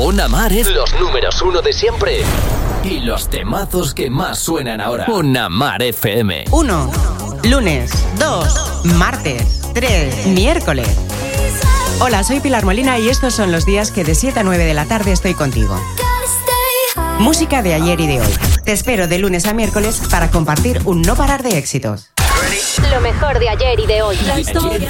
Una Mar es los números 1 de siempre y los temazos que más suenan ahora. Una Mar FM. 1. Lunes. 2. Martes. 3. Miércoles. Hola, soy Pilar Molina y estos son los días que de 7 a 9 de la tarde estoy contigo. Música de ayer y de hoy. Te espero de lunes a miércoles para compartir un no parar de éxitos. Lo mejor de ayer y de hoy.